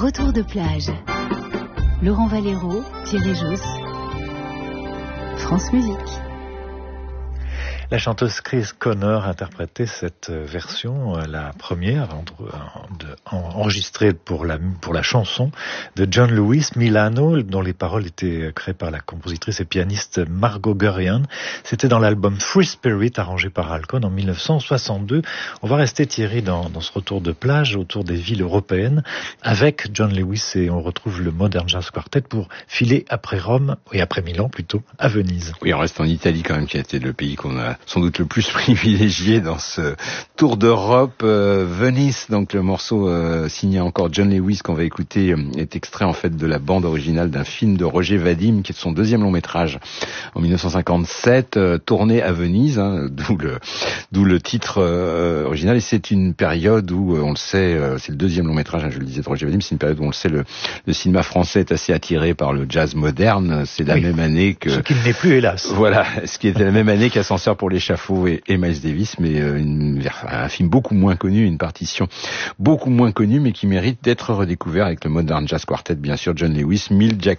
Retour de plage. Laurent Valero, Thierry Jousse, France Musique. La chanteuse Chris Connor interprétait cette version, la première enregistrée pour la chanson de John Lewis, Milano, dont les paroles étaient créées par la compositrice et pianiste Margot Gurian. C'était dans l'album Free Spirit, arrangé par Alcon en 1962. On va rester, Thierry, dans ce retour de plage autour des villes européennes avec John Lewis, et on retrouve le Modern Jazz Quartet pour filer après Rome, et après Milan plutôt, à Venise. Oui, on reste en Italie quand même, qui a été le pays qu'on a sans doute le plus privilégié dans ce tour d'Europe. Venise, donc le morceau signé encore John Lewis qu'on va écouter est extrait en fait de la bande originale d'un film de Roger Vadim qui est son deuxième long métrage en 1957, tourné à Venise, d'où le titre original. Et c'est une période où on le sait, c'est le deuxième long métrage, je le disais, de Roger Vadim, c'est une période où on le sait, le cinéma français est assez attiré par le jazz moderne. C'est la même année que ce qu'il n'est plus, hélas. Voilà, ce qui était la même année qu'Ascenseur pour l'échafaud et Miles Davis, mais un film beaucoup moins connu, une partition beaucoup moins connue, mais qui mérite d'être redécouvert avec le Modern Jazz Quartet, bien sûr, John Lewis, Milt Jackson.